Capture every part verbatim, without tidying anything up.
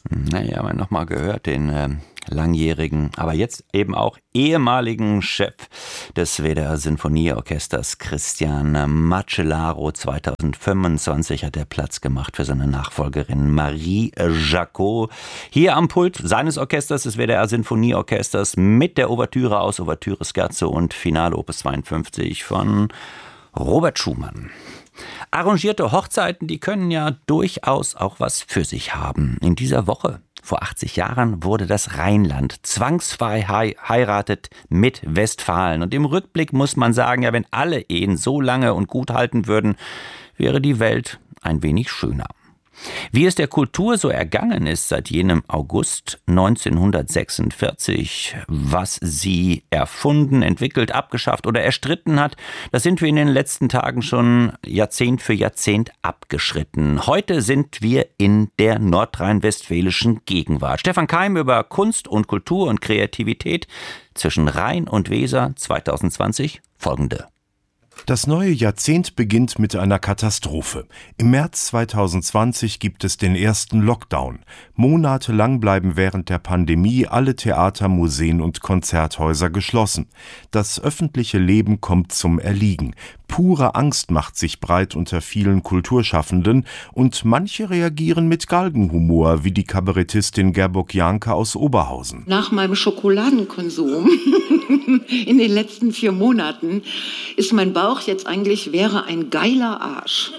Naja, haben wir nochmal gehört, den äh, langjährigen, aber jetzt eben auch ehemaligen Chef des W D R Sinfonieorchesters, Christian Macellaro. zweitausendfünfundzwanzig hat er Platz gemacht für seine Nachfolgerin Marie Jacot. Hier am Pult seines Orchesters, des W D R Sinfonieorchesters, mit der Ouvertüre aus Ouvertüre Scherzo und Finale Opus zweiundfünfzig von Robert Schumann. Arrangierte Hochzeiten, die können ja durchaus auch was für sich haben. In dieser Woche, vor achtzig Jahren, wurde das Rheinland zwangsfrei heiratet mit Westfalen. Und im Rückblick muss man sagen, ja, wenn alle Ehen so lange und gut halten würden, wäre die Welt ein wenig schöner. Wie es der Kultur so ergangen ist seit jenem August neunzehnhundertsechsundvierzig, was sie erfunden, entwickelt, abgeschafft oder erstritten hat, das sind wir in den letzten Tagen schon Jahrzehnt für Jahrzehnt abgeschritten. Heute sind wir in der nordrhein-westfälischen Gegenwart. Stefan Keim über Kunst und Kultur und Kreativität zwischen Rhein und Weser zweitausendzwanzig folgende. Das neue Jahrzehnt beginnt mit einer Katastrophe. Im März zweitausendzwanzig gibt es den ersten Lockdown. Monatelang bleiben während der Pandemie alle Theater, Museen und Konzerthäuser geschlossen. Das öffentliche Leben kommt zum Erliegen. Pure Angst macht sich breit unter vielen Kulturschaffenden und manche reagieren mit Galgenhumor, wie die Kabarettistin Gerburg Janke aus Oberhausen. Nach meinem Schokoladenkonsum in den letzten vier Monaten ist mein Bauch jetzt eigentlich wäre ein geiler Arsch.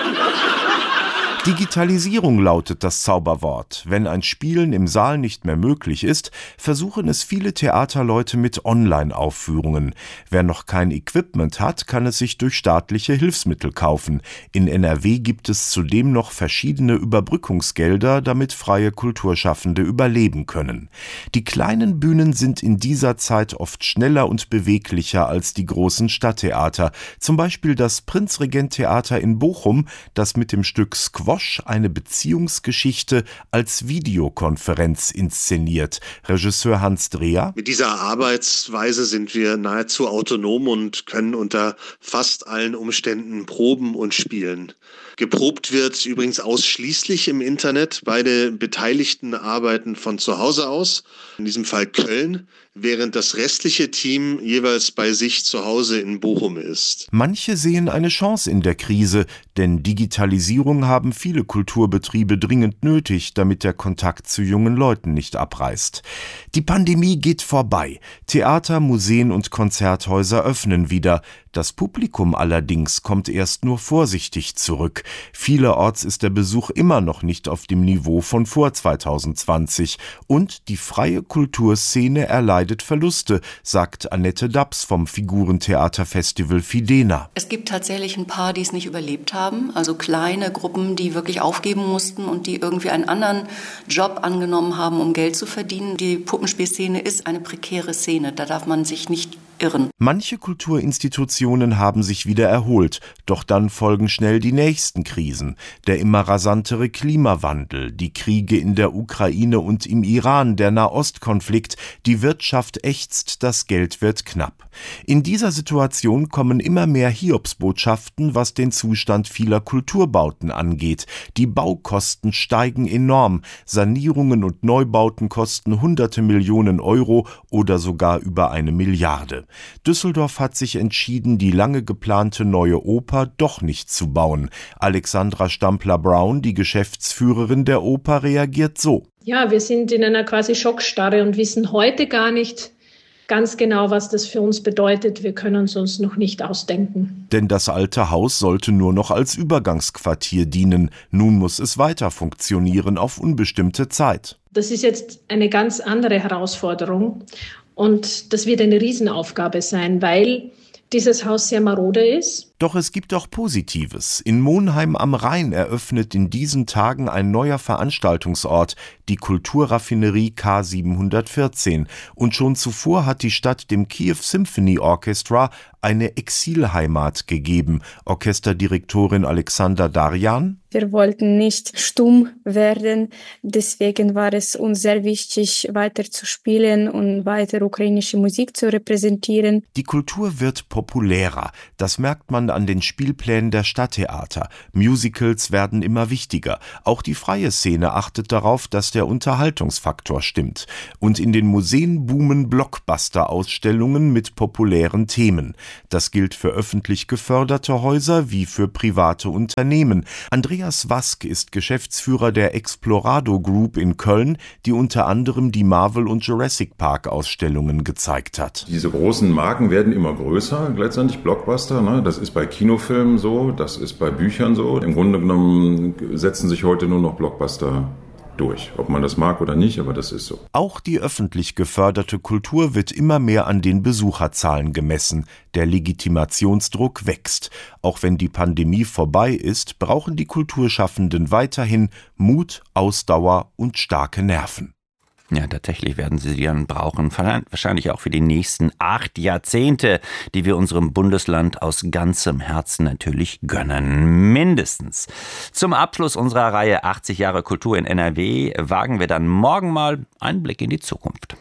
Digitalisierung lautet das Zauberwort. Wenn ein Spielen im Saal nicht mehr möglich ist, versuchen es viele Theaterleute mit Online-Aufführungen. Wer noch kein Equipment hat, kann es sich durch staatliche Hilfsmittel kaufen. In N R W gibt es zudem noch verschiedene Überbrückungsgelder, damit freie Kulturschaffende überleben können. Die kleinen Bühnen sind in dieser Zeit oft schneller und beweglicher als die großen Stadttheater. Zum Beispiel das Prinzregent-Theater in Bochum, das mit dem Stück Squash eine Beziehungsgeschichte als Videokonferenz inszeniert. Regisseur Hans Dreher: Mit dieser Arbeitsweise sind wir nahezu autonom und können unter fast allen Umständen proben und spielen. Geprobt wird übrigens ausschließlich im Internet. Beide Beteiligten arbeiten von zu Hause aus, in diesem Fall Köln, während das restliche Team jeweils bei sich zu Hause in Bochum ist. Manche sehen eine Chance in der Krise, denn Digitalisierung haben viele Kulturbetriebe dringend nötig, damit der Kontakt zu jungen Leuten nicht abreißt. Die Pandemie geht vorbei. Theater, Museen und Konzerthäuser öffnen wieder. Das Publikum allerdings kommt erst nur vorsichtig zurück. Vielerorts ist der Besuch immer noch nicht auf dem Niveau von vor zweitausendzwanzig. Und die freie Kulturszene erleidet Verluste, sagt Annette Daps vom Figurentheaterfestival Fidena. Es gibt tatsächlich ein paar, die es nicht überlebt haben. Also kleine Gruppen, die wirklich aufgeben mussten und die irgendwie einen anderen Job angenommen haben, um Geld zu verdienen. Die Puppenspielszene ist eine prekäre Szene. Da darf man sich nicht irren. Manche Kulturinstitutionen haben sich wieder erholt, doch dann folgen schnell die nächsten Krisen. Der immer rasantere Klimawandel, die Kriege in der Ukraine und im Iran, der Nahostkonflikt, die Wirtschaft ächzt, das Geld wird knapp. In dieser Situation kommen immer mehr Hiobsbotschaften, was den Zustand vieler Kulturbauten angeht. Die Baukosten steigen enorm. Sanierungen und Neubauten kosten hunderte Millionen Euro oder sogar über eine Milliarde. Düsseldorf hat sich entschieden, die lange geplante neue Oper doch nicht zu bauen. Alexandra Stampler-Brown, die Geschäftsführerin der Oper, reagiert so: Ja, wir sind in einer quasi Schockstarre und wissen heute gar nicht ganz genau, was das für uns bedeutet. Wir können es uns noch nicht ausdenken. Denn das alte Haus sollte nur noch als Übergangsquartier dienen. Nun muss es weiter funktionieren auf unbestimmte Zeit. Das ist jetzt eine ganz andere Herausforderung. Und das wird eine Riesenaufgabe sein, weil dieses Haus sehr marode ist. Doch es gibt auch Positives. In Monheim am Rhein eröffnet in diesen Tagen ein neuer Veranstaltungsort, die Kulturraffinerie K siebenhundertvierzehn. Und schon zuvor hat die Stadt dem Kiew Symphony Orchestra eine Exilheimat gegeben. Orchesterdirektorin Alexander Darjan: Wir wollten nicht stumm werden, deswegen war es uns sehr wichtig, weiter zu spielen und weiter ukrainische Musik zu repräsentieren. Die Kultur wird populärer. Das merkt man zunehmen an den Spielplänen der Stadttheater. Musicals werden immer wichtiger. Auch die freie Szene achtet darauf, dass der Unterhaltungsfaktor stimmt. Und in den Museen boomen Blockbuster-Ausstellungen mit populären Themen. Das gilt für öffentlich geförderte Häuser wie für private Unternehmen. Andreas Wask ist Geschäftsführer der Explorado Group in Köln, die unter anderem die Marvel- und Jurassic Park-Ausstellungen gezeigt hat. Diese großen Marken werden immer größer, letztendlich Blockbuster. Ne? Das ist bei Kinofilmen so, das ist bei Büchern so. Im Grunde genommen setzen sich heute nur noch Blockbuster durch. Ob man das mag oder nicht, aber das ist so. Auch die öffentlich geförderte Kultur wird immer mehr an den Besucherzahlen gemessen. Der Legitimationsdruck wächst. Auch wenn die Pandemie vorbei ist, brauchen die Kulturschaffenden weiterhin Mut, Ausdauer und starke Nerven. Ja, tatsächlich werden sie die dann brauchen, wahrscheinlich auch für die nächsten acht Jahrzehnte, die wir unserem Bundesland aus ganzem Herzen natürlich gönnen. Mindestens. Zum Abschluss unserer Reihe achtzig Jahre Kultur in N R W wagen wir dann morgen mal einen Blick in die Zukunft.